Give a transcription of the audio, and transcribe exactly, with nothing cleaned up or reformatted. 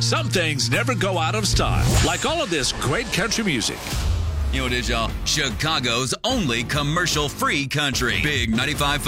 Some things never go out of style, like all of this great country music. You know what it is, y'all? Chicago's only commercial-free country. Big ninety-five.